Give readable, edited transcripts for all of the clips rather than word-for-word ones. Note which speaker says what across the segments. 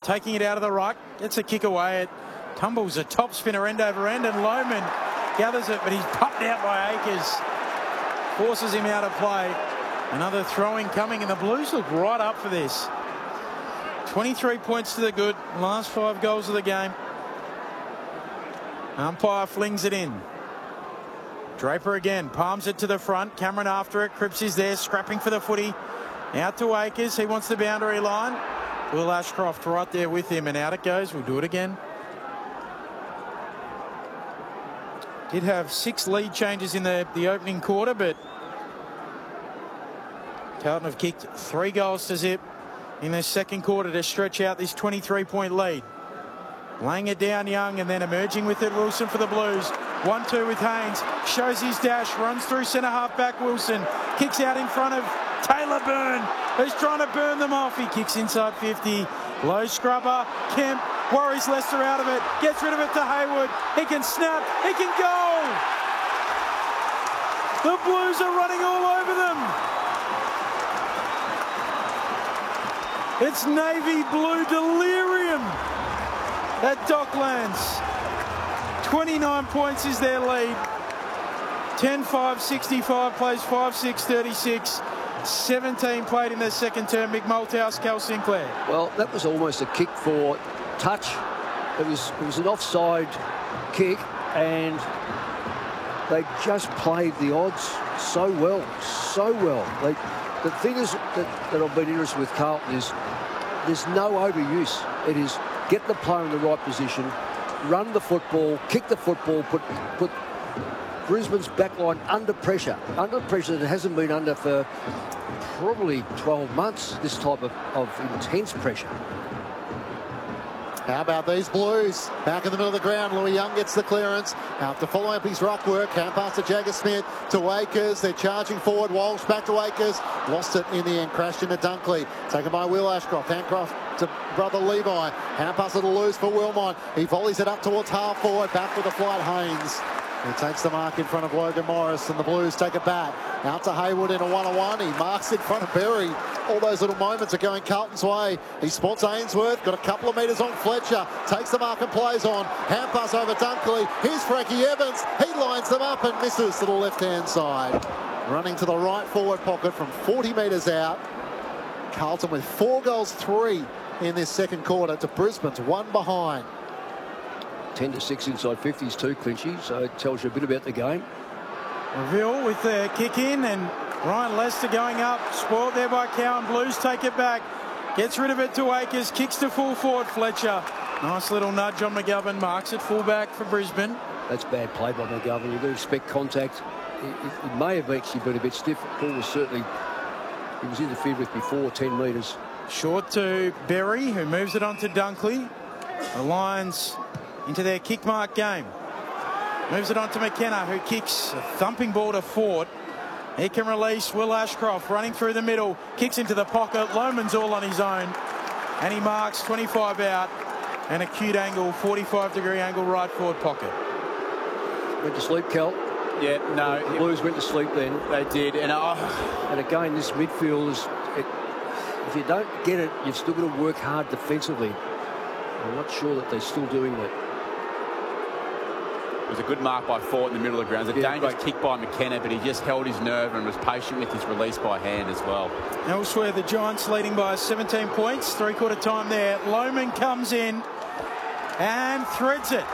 Speaker 1: taking it out of the ruck. Gets a kick away. It tumbles a top spinner end over end, and Lohmann gathers it, but he's popped out by Akers. Forces him out of play. Another throwing coming, and the Blues look right up for this. 23 points to the good. Last 5 goals of the game. Umpire flings it in. Draper again, palms it to the front. Cameron after it. Cripps is there, scrapping for the footy. Out to Akers. He wants the boundary line. Will Ashcroft right there with him, and out it goes. We'll do it again. Did have 6 lead changes in the opening quarter, but Carlton have kicked 3 goals to zip in the second quarter to stretch out this 23-point lead. Laying it down Young, and then emerging with it Wilson for the Blues. 1-2 with Haynes. Shows his dash. Runs through centre half back Wilson. Kicks out in front of Taylor Byrne, who's trying to burn them off. He kicks inside 50. Low scrubber. Kemp worries Leicester out of it. Gets rid of it to Hayward. He can snap. He can go. The Blues are running all over them. It's navy blue delirium at Docklands. 29 points is their lead. 10-5-65 plays 5-6-36. 17 played in their second term. Mick Malthouse, Cal Sinclair.
Speaker 2: Well, that was almost a kick for touch. It was an offside kick, and they just played the odds so well, so well. The thing is that I've been interested with Carlton is there's no overuse. It is get the player in the right position, run the football, kick the football, put Brisbane's backline under pressure that it hasn't been under for probably 12 months, this type of intense pressure.
Speaker 3: How about these Blues? Back in the middle of the ground, Louis Young gets the clearance. After following up his ruck work, hand pass to Jagger Smith, to Akers. They're charging forward. Walsh back to Akers. Lost it in the end, crashed into Dunkley. Taken by Will Ashcroft. Handcroft to brother Levi. Hand pass to loose for Wilmot. He volleys it up towards half forward. Back with the flight, Haynes. He takes the mark in front of Logan Morris, and the Blues take it back. Out to Hayward in a one-on-one. He marks in front of Berry. All those little moments are going Carlton's way. He spots Ainsworth, got a couple of metres on Fletcher. Takes the mark and plays on. Hand pass over Dunkley. Here's Frankie Evans. He lines them up and misses to the left-hand side. Running to the right forward pocket from 40 metres out. Carlton with 4 goals, 3 in this second quarter to Brisbane's 1 behind.
Speaker 2: 10-6 inside 50s too, Clinchy, so it tells you a bit about the game.
Speaker 1: Reveal with the kick in, and Ryan Lester going up. Spoiled there by Cowan. Blues take it back. Gets rid of it to Akers. Kicks to full forward Fletcher. Nice little nudge on McGovern. Marks it full back for Brisbane.
Speaker 2: That's bad play by McGovern. You've got to expect contact. It may have actually been a bit stiff. Paul was certainly, he was interfered with before 10 metres.
Speaker 1: Short to Berry, who moves it on to Dunkley. The Lions into their kick mark game. Moves it on to McKenna, who kicks a thumping ball to Ford. He can release Will Ashcroft running through the middle. Kicks into the pocket. Lohmann's all on his own. And he marks 25 out. An acute angle, 45-degree angle right forward pocket.
Speaker 2: Went to sleep, Cal.
Speaker 4: Yeah, no.
Speaker 2: The Blues went to sleep then.
Speaker 4: They did. And
Speaker 2: again, this midfield is... if you don't get it, you've still got to work hard defensively. I'm not sure that they're still doing that.
Speaker 4: It was a good mark by Ford in the middle of the ground. It was a dangerous kick by McKenna, but he just held his nerve and was patient with his release by hand as well.
Speaker 1: Elsewhere, the Giants leading by 17 points. 3/4 time there. Lohmann comes in and threads it.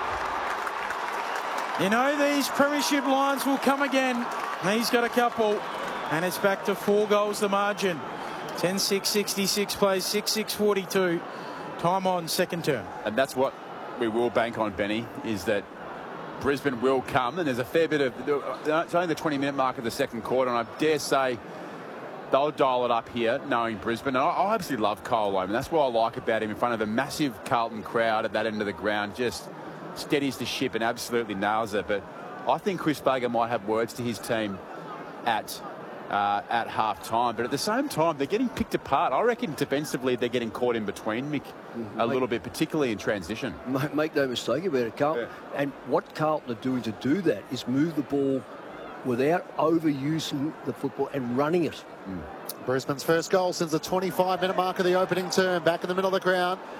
Speaker 1: You know, these premiership lines will come again. He's got a couple, and it's back to 4 goals the margin. 10-6-66 plays 6-6-42. Time on second term.
Speaker 4: And that's what we will bank on, Benny, is that Brisbane will come, and there's a fair bit of... It's only the 20-minute mark of the second quarter, and I dare say they'll dial it up here, knowing Brisbane. And I absolutely love Kyle Lohmann. That's what I like about him in front of a massive Carlton crowd at that end of the ground. Just steadies the ship and absolutely nails it. But I think Chris Baker might have words to his team at half-time. But at the same time, they're getting picked apart. I reckon defensively they're getting caught in between, Mick, a little bit, particularly in transition.
Speaker 2: Make no mistake about it, Carlton. Yeah. And what Carlton are doing to do that is move the ball without overusing the football and running it.
Speaker 3: Brisbane's first goal since the 25-minute mark of the opening term. Back in the middle of the ground.